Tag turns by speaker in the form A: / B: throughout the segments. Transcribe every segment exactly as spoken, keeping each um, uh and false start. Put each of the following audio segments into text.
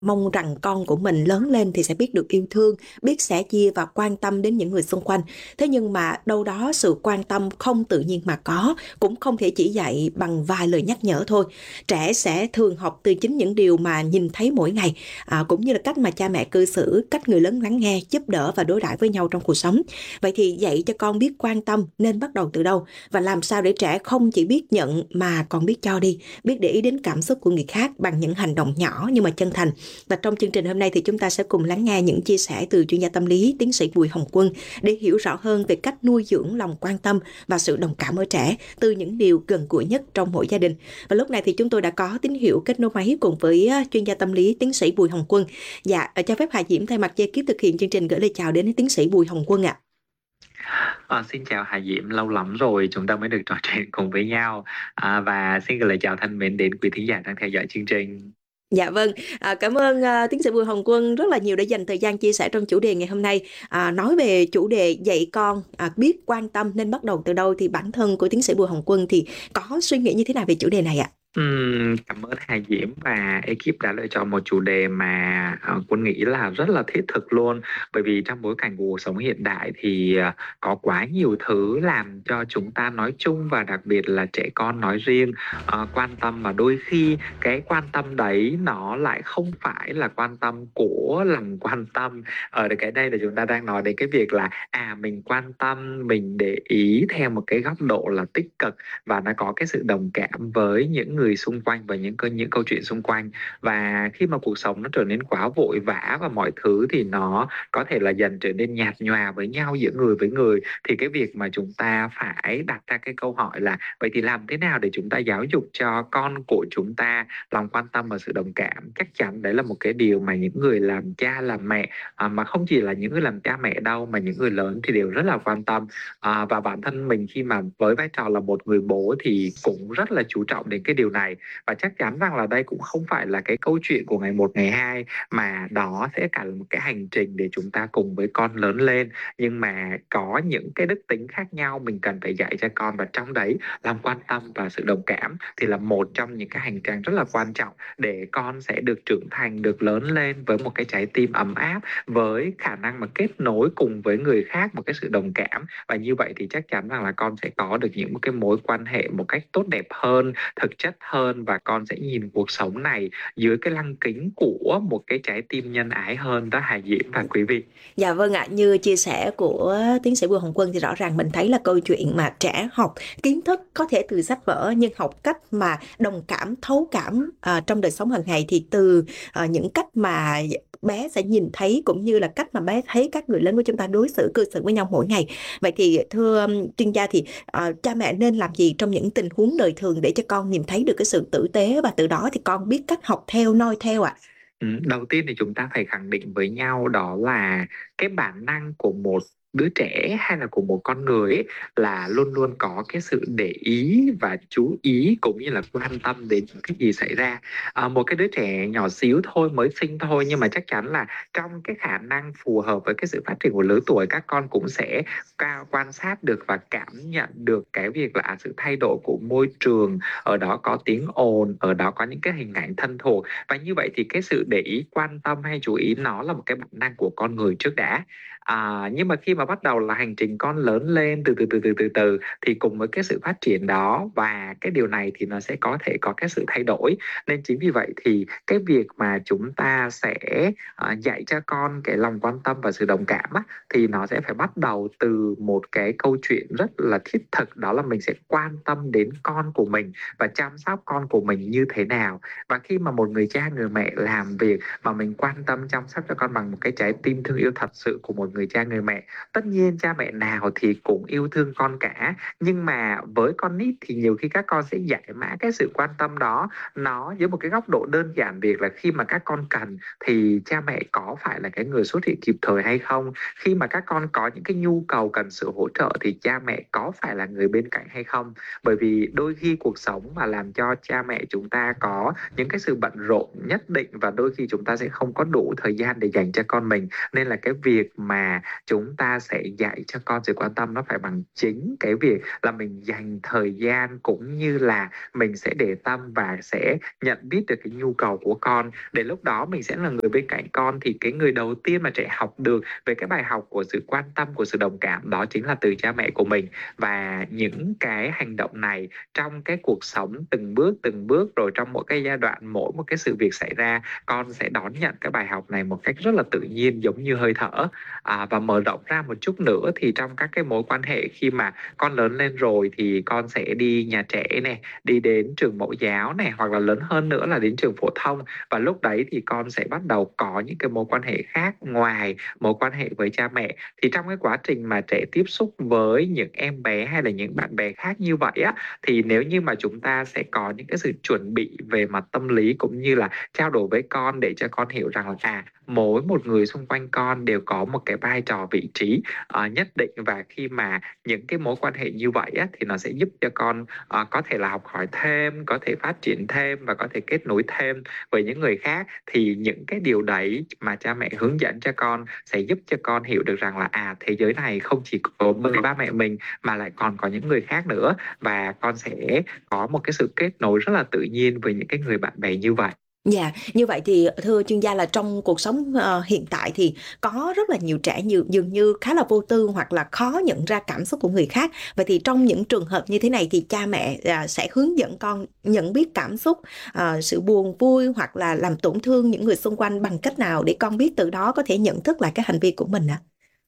A: mong rằng con của mình lớn lên thì sẽ biết được yêu thương, biết sẻ chia và quan tâm đến những người xung quanh. Thế nhưng mà đâu đó sự quan tâm không tự nhiên mà có, cũng không thể chỉ dạy bằng vài lời nhắc nhở thôi. Trẻ sẽ thường học từ chính những điều mà nhìn thấy mỗi ngày, à, cũng như là cách mà cha mẹ cư xử, cách người lớn lắng nghe, giúp đỡ và đối đãi với nhau trong cuộc sống. Vậy thì dạy cho con biết quan tâm nên bắt đầu từ đâu, và làm sao để trẻ không chỉ biết nhận mà còn biết cho đi, biết để ý đến cảm xúc của người khác bằng những hành động nhỏ nhưng mà chân thành. Và trong chương trình hôm nay thì chúng ta sẽ cùng lắng nghe những chia sẻ từ chuyên gia tâm lý tiến sĩ Bùi Hồng Quân để hiểu rõ hơn về cách nuôi dưỡng lòng quan tâm và sự đồng cảm ở trẻ từ những điều gần gũi nhất trong mỗi gia đình. Và lúc này thì chúng tôi đã có tín hiệu kết nối máy cùng với à, chuyên gia tâm lý tiến sĩ Bùi Hồng Quân. Dạ, à, cho phép Hà Diễm thay mặt ekip thực hiện chương trình gửi lời chào đến tiến sĩ Bùi Hồng Quân ạ.
B: À, xin chào Hà Diễm, lâu lắm rồi chúng ta mới được trò chuyện cùng với nhau, à, và xin gửi lời chào thân mến đến quý thính giả đang theo dõi chương trình.
A: Dạ vâng, à, cảm ơn à, tiến sĩ Bùi Hồng Quân rất là nhiều đã dành thời gian chia sẻ trong chủ đề ngày hôm nay. À, nói về chủ đề dạy con à, biết quan tâm nên bắt đầu từ đâu, thì bản thân của tiến sĩ Bùi Hồng Quân thì có suy nghĩ như thế nào về chủ đề này ạ?
B: Ừm, cảm ơn Hà Diễm và ekip đã lựa chọn một chủ đề mà uh, Quân nghĩ là rất là thiết thực luôn, bởi vì trong bối cảnh của cuộc sống hiện đại thì uh, có quá nhiều thứ làm cho chúng ta nói chung và đặc biệt là trẻ con nói riêng uh, quan tâm, mà đôi khi cái quan tâm đấy nó lại không phải là quan tâm của lòng quan tâm. Ở cái đây là chúng ta đang nói đến cái việc là à mình quan tâm, mình để ý theo một cái góc độ là tích cực và nó có cái sự đồng cảm với những người xung quanh và những những câu chuyện xung quanh. Và khi mà cuộc sống nó trở nên quá vội vã và mọi thứ thì nó có thể là dần trở nên nhạt nhòa với nhau giữa người với người, thì cái việc mà chúng ta phải đặt ra cái câu hỏi là vậy thì làm thế nào để chúng ta giáo dục cho con của chúng ta lòng quan tâm và sự đồng cảm, chắc chắn đấy là một cái điều mà những người làm cha làm mẹ, à, mà không chỉ là những người làm cha mẹ đâu mà những người lớn thì đều rất là quan tâm. À, và bản thân mình khi mà với vai trò là một người bố thì cũng rất là chú trọng đến cái điều này, và chắc chắn rằng là đây cũng không phải là cái câu chuyện của ngày một ngày hai, mà đó sẽ cả là một cái hành trình để chúng ta cùng với con lớn lên. Nhưng mà có những cái đức tính khác nhau mình cần phải dạy cho con, và trong đấy lòng quan tâm và sự đồng cảm thì là một trong những cái hành trang rất là quan trọng để con sẽ được trưởng thành, được lớn lên với một cái trái tim ấm áp, với khả năng mà kết nối cùng với người khác, một cái sự đồng cảm. Và như vậy thì chắc chắn rằng là con sẽ có được những cái mối quan hệ một cách tốt đẹp hơn, thực chất hơn, và con sẽ nhìn cuộc sống này dưới cái lăng kính của một cái trái tim nhân ái hơn đó Hà Diễm và quý vị.
A: Dạ vâng ạ, như chia sẻ của tiến sĩ Bùi Hồng Quân thì rõ ràng mình thấy là câu chuyện mà trẻ học kiến thức có thể từ sách vở, nhưng học cách mà đồng cảm, thấu cảm à, trong đời sống hàng ngày thì từ à, những cách mà bé sẽ nhìn thấy, cũng như là cách mà bé thấy các người lớn của chúng ta đối xử cư xử với nhau mỗi ngày. Vậy thì thưa um, chuyên gia thì à, cha mẹ nên làm gì trong những tình huống đời thường để cho con nhìn thấy được cái sự tử tế, và từ đó thì con biết cách học theo, noi theo ạ?
B: Ừ, đầu tiên thì chúng ta phải khẳng định với nhau đó là cái bản năng của một đứa trẻ hay là của một con người ấy, là luôn luôn có cái sự để ý và chú ý cũng như là quan tâm đến những cái gì xảy ra. À, một cái đứa trẻ nhỏ xíu thôi, mới sinh thôi, nhưng mà chắc chắn là trong cái khả năng phù hợp với cái sự phát triển của lứa tuổi, các con cũng sẽ cao quan sát được và cảm nhận được cái việc là à, sự thay đổi của môi trường, ở đó có tiếng ồn, ở đó có những cái hình ảnh thân thuộc. Và như vậy thì cái sự để ý, quan tâm hay chú ý nó là một cái bản năng của con người trước đã. À, nhưng mà khi mà bắt đầu là hành trình con lớn lên từ từ từ từ từ từ thì cùng với cái sự phát triển đó và cái điều này thì nó sẽ có thể có cái sự thay đổi. Nên chính vì vậy thì cái việc mà chúng ta sẽ à, dạy cho con cái lòng quan tâm và sự đồng cảm á, thì nó sẽ phải bắt đầu từ một cái câu chuyện rất là thiết thực, đó là mình sẽ quan tâm đến con của mình và chăm sóc con của mình như thế nào. Và khi mà một người cha người mẹ làm việc mà mình quan tâm chăm sóc cho con bằng một cái trái tim thương yêu thật sự của một người cha người mẹ, tất nhiên cha mẹ nào thì cũng yêu thương con cả, nhưng mà với con nít thì nhiều khi các con sẽ giải mã cái sự quan tâm đó nó dưới một cái góc độ đơn giản, việc là khi mà các con cần thì cha mẹ có phải là cái người xuất hiện kịp thời hay không, khi mà các con có những cái nhu cầu cần sự hỗ trợ thì cha mẹ có phải là người bên cạnh hay không. Bởi vì đôi khi cuộc sống mà làm cho cha mẹ chúng ta có những cái sự bận rộn nhất định, và đôi khi chúng ta sẽ không có đủ thời gian để dành cho con mình, nên là cái việc mà chúng ta sẽ dạy cho con sự quan tâm nó phải bằng chính cái việc là mình dành thời gian, cũng như là mình sẽ để tâm và sẽ nhận biết được cái nhu cầu của con. Để lúc đó mình sẽ là người bên cạnh con, thì cái người đầu tiên mà trẻ học được về cái bài học của sự quan tâm, của sự đồng cảm, đó chính là từ cha mẹ của mình. Và những cái hành động này trong cái cuộc sống từng bước từng bước, rồi trong mỗi cái giai đoạn, mỗi một cái sự việc xảy ra, con sẽ đón nhận cái bài học này một cách rất là tự nhiên, giống như hơi thở. À, và mở rộng ra một chút nữa thì trong các cái mối quan hệ, khi mà con lớn lên rồi thì con sẽ đi nhà trẻ này, đi đến trường mẫu giáo này, hoặc là lớn hơn nữa là đến trường phổ thông. Và lúc đấy thì con sẽ bắt đầu có những cái mối quan hệ khác ngoài mối quan hệ với cha mẹ. Thì trong cái quá trình mà trẻ tiếp xúc với những em bé hay là những bạn bè khác như vậy á, thì nếu như mà chúng ta sẽ có những cái sự chuẩn bị về mặt tâm lý, cũng như là trao đổi với con để cho con hiểu rằng là à, mỗi một người xung quanh con đều có một cái vai trò, vị trí uh, nhất định. Và khi mà những cái mối quan hệ như vậy á, thì nó sẽ giúp cho con uh, có thể là học hỏi thêm, có thể phát triển thêm và có thể kết nối thêm với những người khác. Thì những cái điều đấy mà cha mẹ hướng dẫn cho con sẽ giúp cho con hiểu được rằng là à, thế giới này không chỉ có với ba mẹ mình mà lại còn có những người khác nữa. Và con sẽ có một cái sự kết nối rất là tự nhiên với những cái người bạn bè như vậy.
A: Dạ, như vậy thì thưa chuyên gia là trong cuộc sống ờ, hiện tại thì có rất là nhiều trẻ như dường như khá là vô tư hoặc là khó nhận ra cảm xúc của người khác. Vậy thì trong những trường hợp như thế này thì cha mẹ à, sẽ hướng dẫn con nhận biết cảm xúc, à, sự buồn vui hoặc là làm tổn thương những người xung quanh bằng cách nào để con biết từ đó có thể nhận thức lại cái hành vi của mình ạ?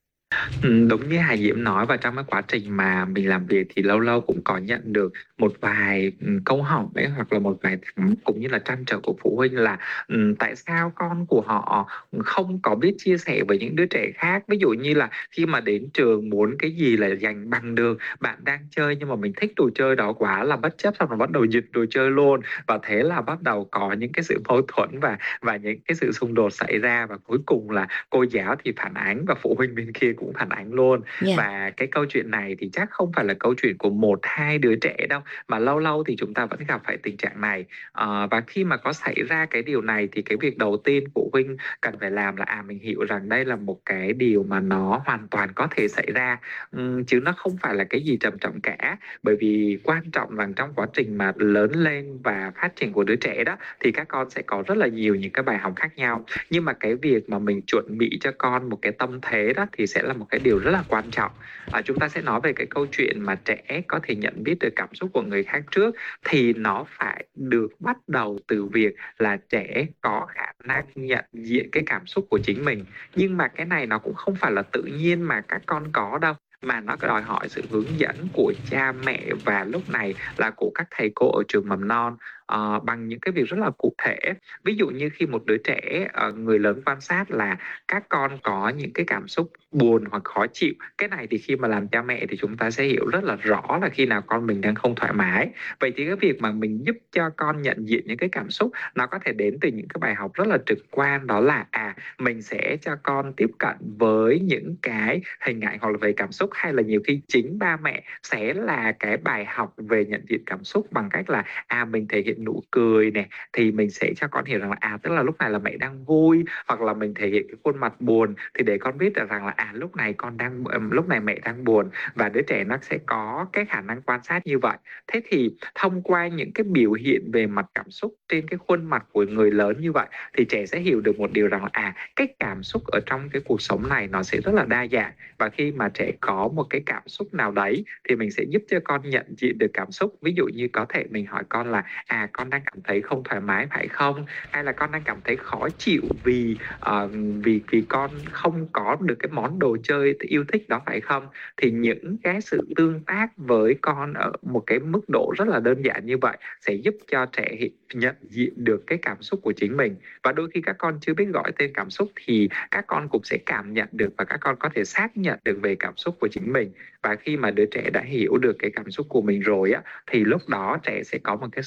B: Ừ, đúng như Hà Diễm nói, và trong cái quá trình mà mình làm việc thì lâu lâu cũng có nhận được một vài ừ, câu hỏi ấy, hoặc là một vài thắc mắc cũng như là trăn trở của phụ huynh là ừ, tại sao con của họ không có biết chia sẻ với những đứa trẻ khác. Ví dụ như là khi mà đến trường muốn cái gì là giành bằng được, bạn đang chơi nhưng mà mình thích đồ chơi đó quá là bất chấp, xong rồi bắt đầu giật đồ chơi luôn. Và thế là bắt đầu có những cái sự mâu thuẫn và và những cái sự xung đột xảy ra, và cuối cùng là cô giáo thì phản ánh và phụ huynh bên kia cũng phản ánh luôn.
A: Dạ.
B: Và cái câu chuyện này thì chắc không phải là câu chuyện của một hai đứa trẻ đâu, mà lâu lâu thì chúng ta vẫn gặp phải tình trạng này. À, và khi mà có xảy ra cái điều này thì cái việc đầu tiên phụ huynh cần phải làm là à, mình hiểu rằng đây là một cái điều mà nó hoàn toàn có thể xảy ra, uhm, chứ nó không phải là cái gì trầm trọng cả. Bởi vì quan trọng rằng trong quá trình mà lớn lên và phát triển của đứa trẻ đó, thì các con sẽ có rất là nhiều những cái bài học khác nhau. Nhưng mà cái việc mà mình chuẩn bị cho con một cái tâm thế đó thì sẽ là một cái điều rất là quan trọng. À, chúng ta sẽ nói về cái câu chuyện mà trẻ có thể nhận biết được cảm xúc của người khác trước, thì nó phải được bắt đầu từ việc là trẻ có khả năng nhận diện cái cảm xúc của chính mình. Nhưng mà cái này nó cũng không phải là tự nhiên mà các con có đâu, mà nó đòi hỏi sự hướng dẫn của cha mẹ, và lúc này là của các thầy cô ở trường mầm non, uh, bằng những cái việc rất là cụ thể. Ví dụ như khi một đứa trẻ, uh, người lớn quan sát là các con có những cái cảm xúc buồn hoặc khó chịu, cái này thì khi mà làm cha mẹ thì chúng ta sẽ hiểu rất là rõ là khi nào con mình đang không thoải mái. Vậy thì cái việc mà mình giúp cho con nhận diện những cái cảm xúc, nó có thể đến từ những cái bài học rất là trực quan, đó là à, mình sẽ cho con tiếp cận với những cái hình ảnh hoặc là về cảm xúc, hay là nhiều khi chính ba mẹ sẽ là cái bài học về nhận diện cảm xúc, bằng cách là à, mình thể hiện nụ cười này, thì mình sẽ cho con hiểu rằng là à, tức là lúc này là mẹ đang vui, hoặc là mình thể hiện cái khuôn mặt buồn thì để con biết được rằng là à, lúc này con đang lúc này mẹ đang buồn, và đứa trẻ nó sẽ có cái khả năng quan sát như vậy. Thế thì thông qua những cái biểu hiện về mặt cảm xúc trên cái khuôn mặt của người lớn như vậy, thì trẻ sẽ hiểu được một điều rằng là à, cái cảm xúc ở trong cái cuộc sống này nó sẽ rất là đa dạng. Và khi mà trẻ có một cái cảm xúc nào đấy thì mình sẽ giúp cho con nhận diện được cảm xúc. Ví dụ như có thể mình hỏi con là à, con đang cảm thấy không thoải mái phải không, hay là con đang cảm thấy khó chịu vì uh, vì vì con không có được cái món đồ chơi yêu thích đó phải không. Thì những cái sự tương tác với con ở một cái mức độ rất là đơn giản như vậy sẽ giúp cho trẻ nhận diện được cái cảm xúc của chính mình. Và đôi khi các con chưa biết gọi tên cảm xúc thì các con cũng sẽ cảm nhận được, và các con có thể xác nhận được về cảm xúc của chính mình. Và khi mà đứa trẻ đã hiểu được cái cảm xúc của mình rồi á, thì lúc đó trẻ sẽ có một cái sự phóng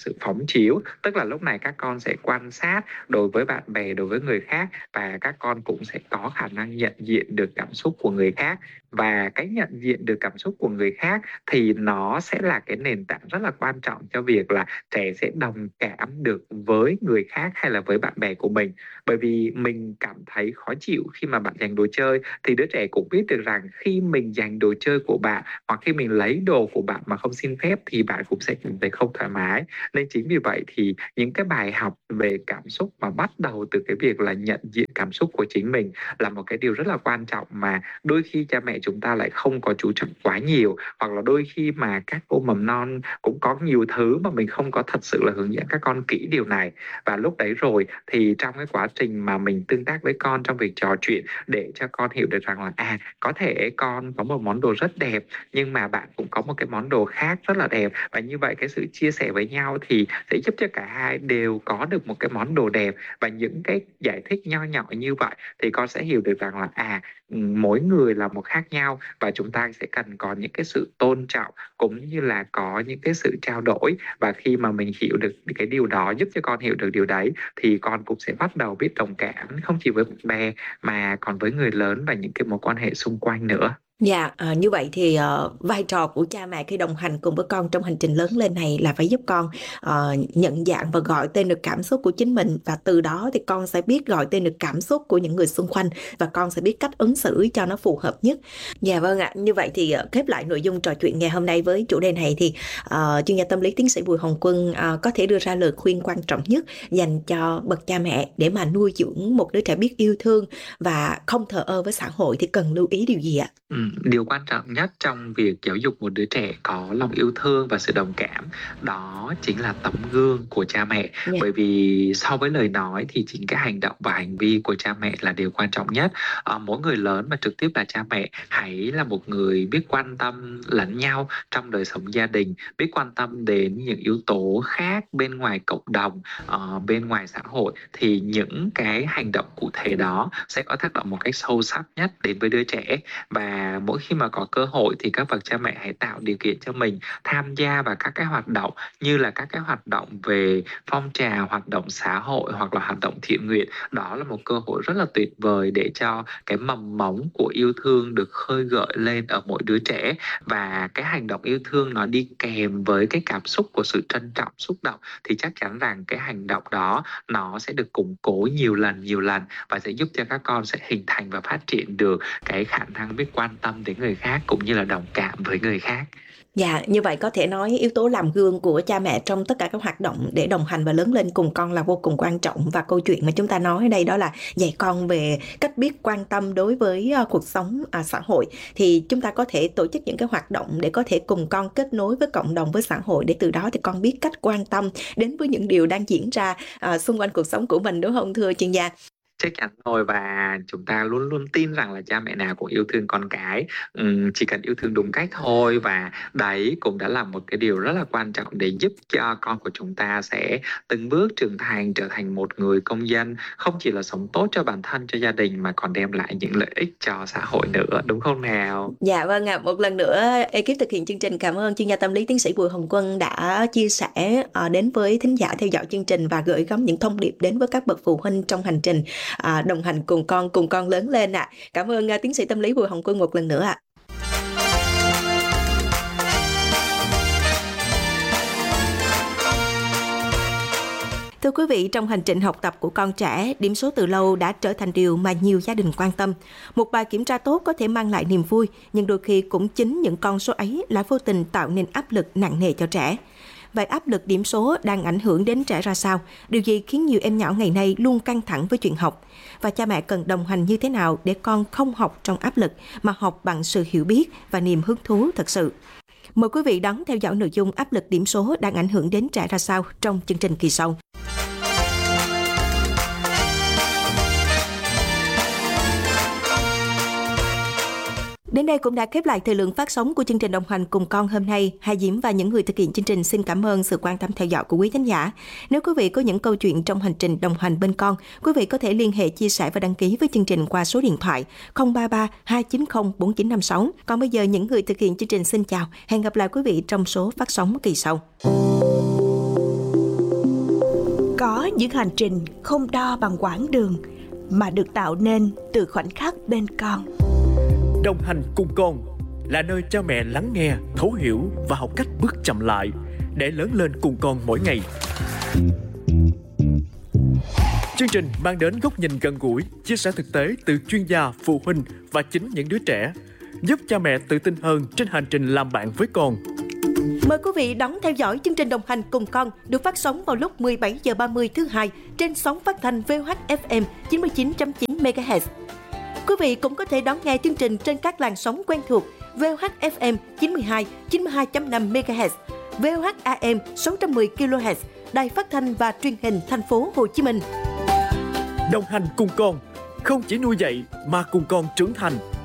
B: phóng chiếu, tức là lúc này các con sẽ quan sát đối với bạn bè, đối với người khác, và các con cũng sẽ có khả năng nhận diện được cảm xúc của người khác. Và cái nhận diện được cảm xúc của người khác thì nó sẽ là cái nền tảng rất là quan trọng cho việc là trẻ sẽ đồng cảm được với người khác hay là với bạn bè của mình. Bởi vì mình cảm thấy khó chịu khi mà bạn giành đồ chơi, thì đứa trẻ cũng biết được rằng khi mình giành đồ chơi của bạn, hoặc khi mình lấy đồ của bạn mà không xin phép, thì bạn cũng sẽ cảm thấy không thoải mái. Nên chính vì vậy thì những cái bài học về cảm xúc mà bắt đầu từ cái việc là nhận diện cảm xúc của chính mình là một cái điều rất là quan trọng, mà đôi khi cha mẹ chúng ta lại không có chú trọng quá nhiều, hoặc là đôi khi mà các cô mầm non cũng có nhiều thứ mà mình không có thật sự là hướng dẫn các con kỹ điều này. Và lúc đấy rồi thì trong cái quá trình mà mình tương tác với con trong việc trò chuyện, để cho con hiểu được rằng là à, có thể con có một món đồ rất đẹp, nhưng mà bạn cũng có một cái món đồ khác rất là đẹp, và như vậy cái sự chia sẻ với nhau thì sẽ giúp cho cả hai đều có được một cái món đồ đẹp. Và những cái giải thích nho nhỏ như vậy thì con sẽ hiểu được rằng là à, mỗi người là một khác nhau, và chúng ta sẽ cần có những cái sự tôn trọng cũng như là có những cái sự trao đổi. Và khi mà mình hiểu được cái điều đó, giúp cho con hiểu được điều đấy, thì con cũng sẽ bắt đầu biết đồng cảm không chỉ với bạn bè mà còn với người lớn và những cái mối quan hệ xung quanh nữa.
A: Dạ, à, như vậy thì uh, vai trò của cha mẹ khi đồng hành cùng với con trong hành trình lớn lên này là phải giúp con uh, nhận dạng và gọi tên được cảm xúc của chính mình, và từ đó thì con sẽ biết gọi tên được cảm xúc của những người xung quanh, và con sẽ biết cách ứng xử cho nó phù hợp nhất. Dạ vâng ạ, như vậy thì uh, khép lại nội dung trò chuyện ngày hôm nay với chủ đề này thì uh, chuyên gia tâm lý tiến sĩ Bùi Hồng Quân uh, có thể đưa ra lời khuyên quan trọng nhất dành cho bậc cha mẹ để mà nuôi dưỡng một đứa trẻ biết yêu thương và không thờ ơ với xã hội thì cần lưu ý điều gì ạ?
B: Ừ, điều quan trọng nhất trong việc giáo dục một đứa trẻ có lòng yêu thương và sự đồng cảm đó chính là tấm gương của cha mẹ.
A: Yeah.
B: Bởi vì so với lời nói thì chính cái hành động và hành vi của cha mẹ là điều quan trọng nhất. À, mỗi người lớn mà trực tiếp là cha mẹ, hãy là một người biết quan tâm lẫn nhau trong đời sống gia đình, biết quan tâm đến những yếu tố khác bên ngoài cộng đồng, uh, bên ngoài xã hội, thì những cái hành động cụ thể đó sẽ có tác động một cách sâu sắc nhất đến với đứa trẻ. Và mỗi khi mà có cơ hội thì các bậc cha mẹ hãy tạo điều kiện cho mình tham gia vào các cái hoạt động như là các cái hoạt động về phong trào, hoạt động xã hội hoặc là hoạt động thiện nguyện. Đó là một cơ hội rất là tuyệt vời để cho cái mầm mống của yêu thương được khơi gợi lên ở mỗi đứa trẻ. Và cái hành động yêu thương nó đi kèm với cái cảm xúc của sự trân trọng, xúc động, thì chắc chắn rằng cái hành động đó nó sẽ được củng cố nhiều lần nhiều lần và sẽ giúp cho các con sẽ hình thành và phát triển được cái khả năng biết quan tâm đến người khác cũng như là đồng cảm với người khác.
A: Dạ, như vậy có thể nói yếu tố làm gương của cha mẹ trong tất cả các hoạt động để đồng hành và lớn lên cùng con là vô cùng quan trọng. Và câu chuyện mà chúng ta nói ở đây đó là dạy con về cách biết quan tâm đối với cuộc sống à, xã hội. Thì chúng ta có thể tổ chức những cái hoạt động để có thể cùng con kết nối với cộng đồng, với xã hội, để từ đó thì con biết cách quan tâm đến với những điều đang diễn ra à, xung quanh cuộc sống của mình, đúng không thưa chuyên gia?
B: Chắc chắn rồi, và chúng ta luôn luôn tin rằng là cha mẹ nào cũng yêu thương con cái, uhm, chỉ cần yêu thương đúng cách thôi. Và đấy cũng đã là một cái điều rất là quan trọng để giúp cho con của chúng ta sẽ từng bước trưởng thành, trở thành một người công dân không chỉ là sống tốt cho bản thân, cho gia đình mà còn đem lại những lợi ích cho xã hội nữa, đúng không nào?
A: Dạ vâng ạ, một lần nữa ekip thực hiện chương trình cảm ơn chuyên gia tâm lý tiến sĩ Bùi Hồng Quân đã chia sẻ đến với thính giả theo dõi chương trình và gửi gắm những thông điệp đến với các bậc phụ huynh trong hành trình À, đồng hành cùng con, cùng con lớn lên ạ. À. Cảm ơn uh, tiến sĩ tâm lý Bùi Hồng Quân một lần nữa ạ. À. Thưa quý vị, trong hành trình học tập của con trẻ, điểm số từ lâu đã trở thành điều mà nhiều gia đình quan tâm. Một bài kiểm tra tốt có thể mang lại niềm vui, nhưng đôi khi cũng chính những con số ấy lại vô tình tạo nên áp lực nặng nề cho trẻ. Vậy áp lực điểm số đang ảnh hưởng đến trẻ ra sao? Điều gì khiến nhiều em nhỏ ngày nay luôn căng thẳng với chuyện học? Và cha mẹ cần đồng hành như thế nào để con không học trong áp lực mà học bằng sự hiểu biết và niềm hứng thú thật sự? Mời quý vị đón theo dõi nội dung áp lực điểm số đang ảnh hưởng đến trẻ ra sao trong chương trình kỳ sau. Đến đây cũng đã khép lại thời lượng phát sóng của chương trình đồng hành cùng con hôm nay. Hà Diễm và những người thực hiện chương trình xin cảm ơn sự quan tâm theo dõi của quý thính giả. Nếu quý vị có những câu chuyện trong hành trình đồng hành bên con, quý vị có thể liên hệ chia sẻ và đăng ký với chương trình qua số điện thoại không ba ba hai chín không bốn chín năm sáu. Còn bây giờ những người thực hiện chương trình xin chào. Hẹn gặp lại quý vị trong số phát sóng kỳ sau.
C: Những hành trình không đo bằng quãng đường mà được tạo nên từ khoảnh khắc bên con.
D: Đồng hành cùng con là nơi cha mẹ lắng nghe, thấu hiểu và học cách bước chậm lại để lớn lên cùng con mỗi ngày. Chương trình mang đến góc nhìn gần gũi, chia sẻ thực tế từ chuyên gia, phụ huynh và chính những đứa trẻ, giúp cha mẹ tự tin hơn trên hành trình làm bạn với con.
A: Mời quý vị đón theo dõi chương trình Đồng hành cùng con được phát sóng vào lúc mười bảy giờ ba mươi thứ hai trên sóng phát thanh vê o hát ép em chín mươi chín chấm chín mê ga héc. Quý vị cũng có thể đón nghe chương trình trên các làn sóng quen thuộc vê o hát ép em chín mươi hai, chín mươi hai chấm năm mê ga héc, vê o hát a em sáu trăm mười ki lô héc, Đài Phát thanh và Truyền hình Thành phố Hồ Chí Minh.
D: Đồng hành cùng con, không chỉ nuôi dạy mà cùng con trưởng thành.